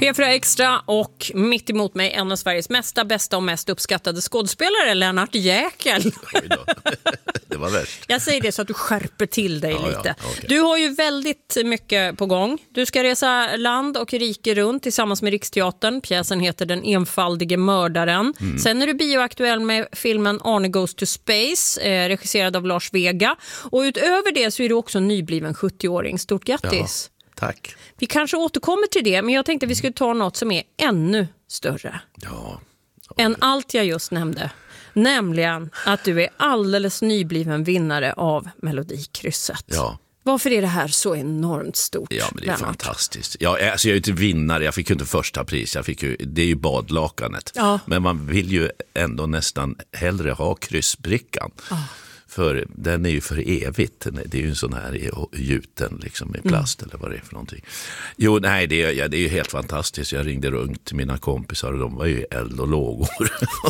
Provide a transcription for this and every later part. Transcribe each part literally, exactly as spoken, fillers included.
P fyra Extra och mitt emot mig en av Sveriges mesta, bästa och mest uppskattade skådespelare, Lennart Jäkel. Det var värst. Jag säger det så att du skärper till dig ja, lite. Ja, okay. Du har ju väldigt mycket på gång. Du ska resa land och rike runt tillsammans med Riksteatern. Pjäsen heter Den enfaldige mördaren. Mm. Sen är du bioaktuell med filmen Arne Goes to Space, eh, regisserad av Lars Vega. Och utöver det så är du också nybliven sjuttio-åring. Stort grattis. Ja, tack. Vi kanske återkommer till det, men jag tänkte vi skulle ta något som är ännu större. Ja. Än allt jag just nämnde. Nämligen att du är alldeles nybliven vinnare av Melodikrysset. Ja. Varför är det här så enormt stort? Ja, men det är Lennart? fantastiskt. Ja, alltså jag är ju inte vinnare, jag fick ju inte första pris. Jag fick ju, det är ju badlakanet. Ja. Men man vill ju ändå nästan hellre ha kryssbrickan. Ja. För den är ju för evigt. Det är ju en sån här gjuten liksom, i plast mm. eller vad det är för någonting. Jo, nej, det är, ja, det är ju helt fantastiskt. Jag ringde runt till mina kompisar och de var ju eld och lågor.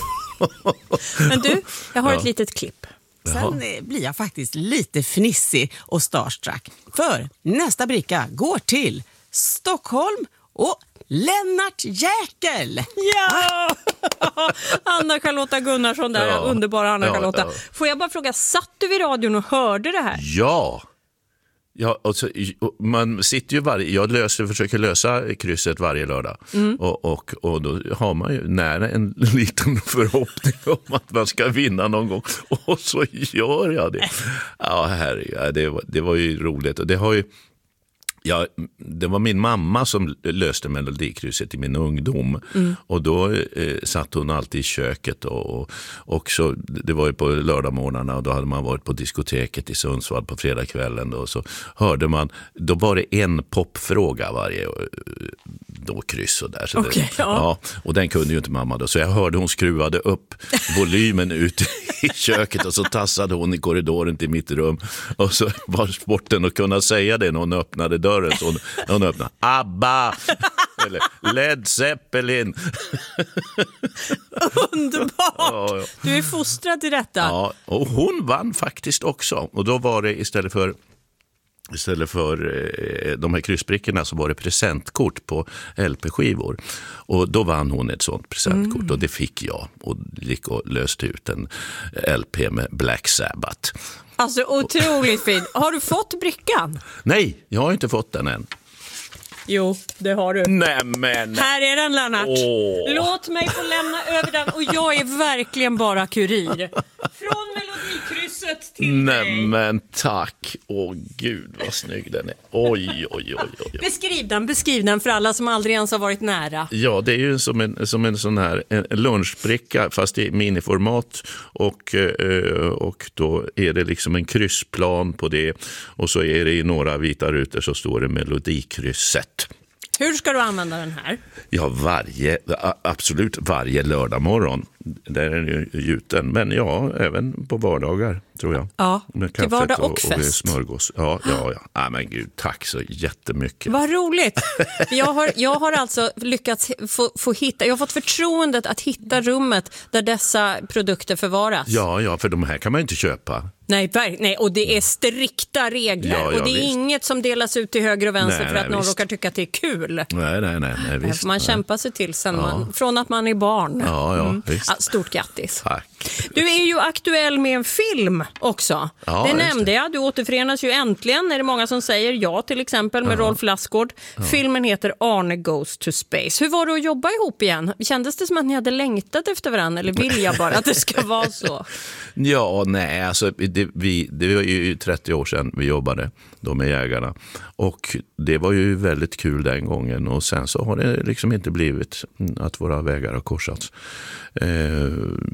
Men du, jag har ja. ett litet klipp. Sen blir jag faktiskt lite fnissig och starstruck. För nästa bricka går till Stockholm och Lennart Jäkel. Ja! Anna-Charlotta Gunnarsson där, ja. Underbara Anna-Charlotta. Ja, ja. Får jag bara fråga, satt du vid radion och hörde det här? Ja! Ja, alltså, man sitter ju varje, jag löser, försöker lösa krysset varje lördag mm. och, och, och då har man ju nära en liten förhoppning om att man ska vinna någon gång och så gör jag det. Ja, herre, det, var, det var ju roligt och det har ju Ja, det var min mamma som löste Melodikrysset i min ungdom mm. och då eh, satt hon alltid i köket och, och, och så, det var ju på lördagmorgnarna och då hade man varit på diskoteket i Sundsvall på fredagskvällen och så hörde man, då var det en popfråga varje då kryss och där. Så okay, det, ja. ja, och den kunde ju inte mamma då, så jag hörde hon skruvade upp volymen ut i köket och så tassade hon i korridoren till mitt rum och så var sporten att kunna säga det när hon öppnade dörren. Så hon, hon öppnade ABBA eller Led Zeppelin. Underbart! Ja, ja. Du är fostrad till detta. Ja, och hon vann faktiskt också. Och då var det istället för Istället för eh, de här kryssbrickorna så var det presentkort på L P-skivor. Och då vann hon ett sånt presentkort mm. och det fick jag. Och gick och löste ut en L P med Black Sabbath. Alltså otroligt fint. Har du fått brickan? Nej, jag har inte fått den än. Jo, det har du. Nej, men... Här är den, Lennart. Åh. Låt mig få lämna över den. Och jag är verkligen bara kurir. Från Melodikrysset till Nej, dig. men tack. Åh, gud vad snygg den är. Oj, oj, oj, oj. Beskriv den, beskriv den för alla som aldrig ens har varit nära. Ja, det är ju som en, som en sån här en lunchbricka fast i miniformat och, och då är det liksom en kryssplan på det och så är det i några vita rutor så står det Melodikrysset. Hur ska du använda den här? Ja, varje, absolut varje lördag morgon. Där är den ju gjuten. Men ja, även på vardagar tror jag. Ja, med till vardag och, och fest. Och smörgås. Ja, ja, ja. Ah, men gud, tack så jättemycket. Vad roligt. Jag har, jag har alltså lyckats få, få hitta, jag har fått förtroendet att hitta rummet där dessa produkter förvaras. Ja, ja, för de här kan man inte köpa. Nej, nej, och det är strikta regler. Ja, ja, och det är visst. Inget som delas ut till höger och vänster nej, för att nej, någon visst. råkar tycka att det är kul. Nej, nej, nej. nej visst, får man nej. kämpa sig till sen ja. man, från att man är barn. Ja, ja, mm. visst. Ja, stort grattis. Tack. Du är ju aktuell med en film också. Ja, det nämnde det. jag. Du återförenas ju äntligen. Är det många som säger ja, till exempel med ja. Rolf Lassgård. Ja. Filmen heter Arne Goes to Space. Hur var det att jobba ihop igen? Kändes det som att ni hade längtat efter varandra? Eller vill jag bara att det ska vara så? Ja, nej, alltså det, vi, det var ju trettio år sedan vi jobbade då med Jägarna och det var ju väldigt kul den gången och sen så har det liksom inte blivit att våra vägar har korsats. Eh,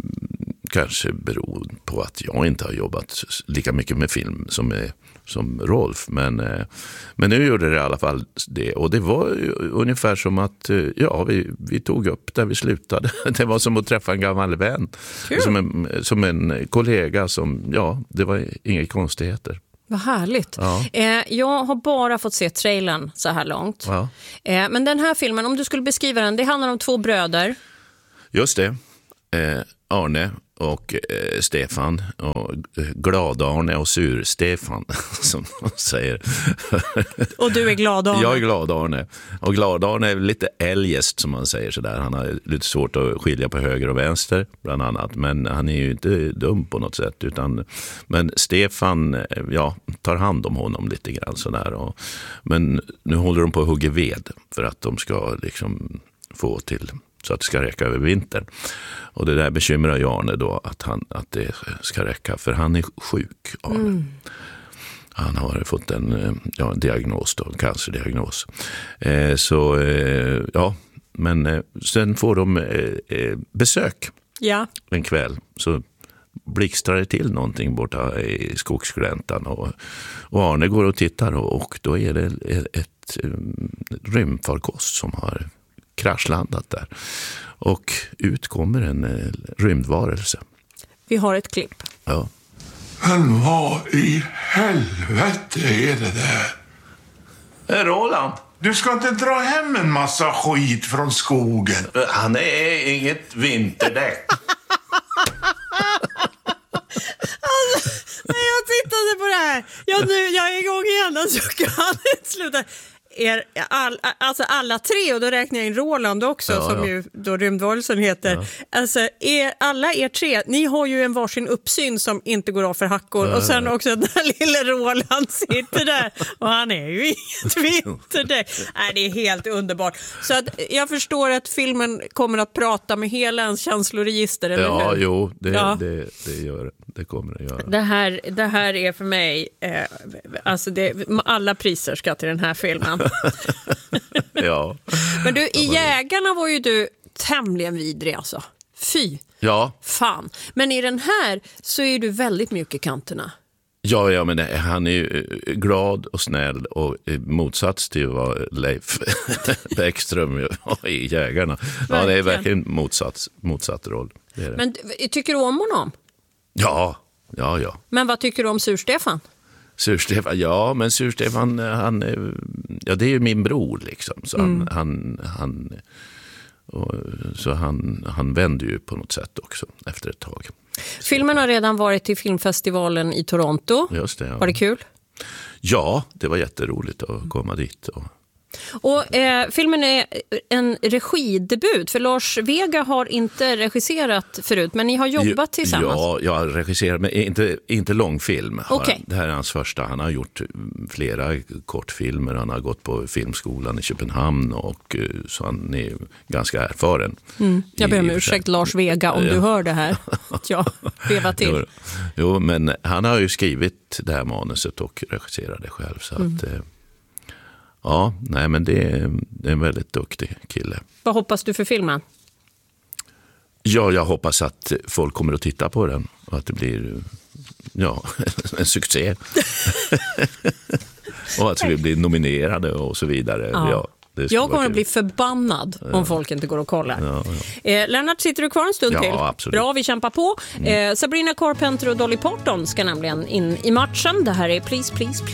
kanske beror på att jag inte har jobbat lika mycket med film som, är, som Rolf, men, eh, men nu gjorde det i alla fall det och det var ju ungefär som att ja, vi, vi tog upp där vi slutade. Det var som att träffa en gammal vän. Som en, som en kollega som, ja, det var inga konstigheter. Vad härligt. Ja. Eh, jag har bara fått se trailern så här långt. Ja. Eh, men den här filmen, om du skulle beskriva den, det handlar om två bröder. Just det. eh, Arne och eh, Stefan och eh, Glad-Arne och Sur-Stefan som man säger. Och du är Glad-Arne? Jag är Glad-Arne. Och Glad-Arne är lite eljest som man säger sådär. Han har lite svårt att skilja på höger och vänster bland annat. Men han är ju inte dum på något sätt. Utan, men Stefan ja, tar hand om honom lite grann sådär. Och, men nu håller de på att hugga ved för att de ska liksom få till så att det ska räcka över vintern. Och det där bekymrar ju Arne då att, han, att det ska räcka, för han är sjuk, Arne. Mm. Han har fått en ja, diagnos då, en cancerdiagnos. Eh, så eh, ja, men eh, sen får de eh, besök ja. en kväll. Så blixtrar det till någonting borta i skogsgläntan och, och Arne går och tittar och, och då är det ett, ett rymdfarkost som har kraschlandat där. Och ut kommer en eh, rymdvarelse. Vi har ett klipp. Ja. Men vad i helvete är det där? Hey, Roland. Du ska inte dra hem en massa skit från skogen. Han är inget vinterdäck. Alltså, när jag tittade på det här, jag, nu, jag är igång igen, så kan det sluta. Er, all, alltså alla tre, och då räknar jag in Roland också, ja, som ja. ju då rymdvarelsen heter. Ja. Alltså er, alla er tre, ni har ju en varsin uppsyn som inte går av för hackor. Ja, och sen ja. också den här lilla Roland sitter där och han är ju inget vinterdäck. Nej, det är helt underbart. Så att jag förstår att filmen kommer att prata med hela ens känsloregister, eller ja, hur? Jo, det, ja, det, det gör det kommer det göra. Det här, det här är för mig eh, alltså det, alla priser ska till den här filmen. Ja. Men du, i Jägarna var ju du tämligen vidrig alltså. Fy. Ja. Fan. Men i den här så är du väldigt mjuk i kanterna. Ja, ja, men han är ju glad och snäll och i motsats till vad Leif Bäckström var i Jägarna. Ja, det är verkligen motsats, motsatt roll. Det är det. Men tycker du om honom? Ja, ja, ja. Men vad tycker du om Sur-Stefan? Sur-Stefan, ja, men Sur-Stefan, han, ja, det är ju min bror liksom. Så mm. han, han, han, och, så han, han vände ju på något sätt också efter ett tag. Filmen har redan varit till filmfestivalen i Toronto. Just det, ja. Var det kul? Ja, det var jätteroligt att komma dit. Och... Och eh, filmen är en regidebut, för Lars Vega har inte regisserat förut, men ni har jobbat tillsammans. Ja, jag har regisserat, men inte, inte långfilm. Okay. Det här är hans första. Han har gjort flera kortfilmer. Han har gått på filmskolan i Köpenhamn och så han är ganska erfaren. Mm. Jag ber om ursäkt, Lars Vega, om du hör det här. Ja, veva till. Jo, jo, men han har ju skrivit det här manuset och regisserat det själv, så mm. att... Ja, nej, men det är, det är en väldigt duktig kille. Vad hoppas du för filmen? Ja, jag hoppas att folk kommer att titta på den och att det blir ja, en succé. Och att vi blir nominerade och så vidare. Ja. Ja, jag kommer att bli förbannad ja. om folk inte går och kollar. Ja, ja. Eh, Lennart, sitter du kvar en stund ja, till? Absolut. Bra, vi kämpar på. Mm. Eh, Sabrina Carpenter och Dolly Parton ska nämligen in i matchen. Det här är Please, Please, Please.